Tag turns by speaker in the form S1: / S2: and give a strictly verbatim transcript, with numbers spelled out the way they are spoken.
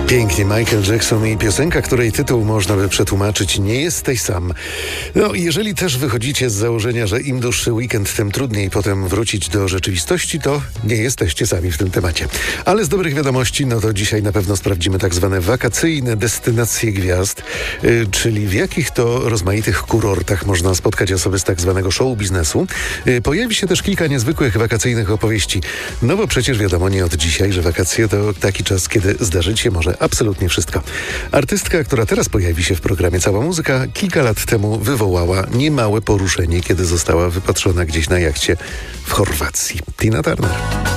S1: Pięknie, Michael Jackson i piosenka, której tytuł można by przetłumaczyć "Nie jesteś sam". No, jeżeli też wychodzicie z założenia, że im dłuższy weekend, tym trudniej potem wrócić do rzeczywistości, to nie jesteście sami w tym temacie. Ale z dobrych wiadomości, no to dzisiaj na pewno sprawdzimy tak zwane wakacyjne destynacje gwiazd, yy, czyli w jakich to rozmaitych kurortach można spotkać osoby z tak zwanego show biznesu. Yy, pojawi się też kilka niezwykłych wakacyjnych opowieści. No bo przecież wiadomo nie od dzisiaj, że wakacje to taki czas, kiedy zdarzyć się może absolutnie wszystko. Artystka, która teraz pojawi się w programie Cała Muzyka, kilka lat temu wywołała niemałe poruszenie, kiedy została wypatrzona gdzieś na jachcie w Chorwacji. Tina Turner.